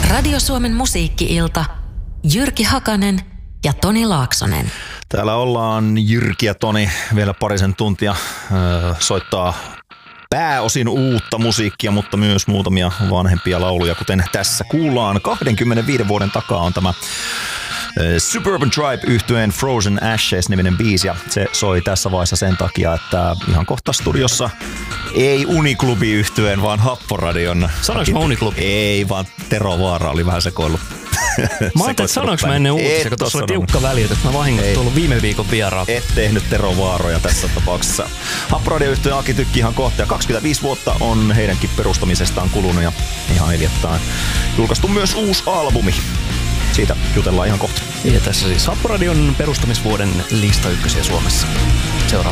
Radio Suomen musiikki-ilta. Jyrki Hakanen ja Toni Laaksonen. Täällä ollaan Jyrki ja Toni vielä parisen tuntia soittaa pääosin uutta musiikkia, mutta myös muutamia vanhempia lauluja, kuten tässä kuullaan. 25 vuoden takaa on tämä Suburban Tribe-yhtyeen Frozen Ashes-niminen biisi, ja se soi tässä vaiheessa sen takia, että ihan kohta studiossa ei Uniklubi-yhtyeen, vaan Happoradion. Sanoinko mä Uniklubi? Ei, vaan Tero Vaara oli vähän sekoillut. Mä ajattelin, että sanoinko mä ennen uutisia, kun tuossa oli tiukka väli, että mä vahingossa tullut viime viikon vieraan. Et tehnyt Tero Vaaroja tässä tapauksessa. Happoradio-yhtyeen Aki Tykki ihan kohta, ja 25 vuotta on heidänkin perustamisestaan kulunut, ja ihan hiljattain julkaistu myös uusi albumi. Siitä jutellaan ihan kohta. Ja tässä siis Happoradion perustamisvuoden lista ykkösiä Suomessa. Seuraava.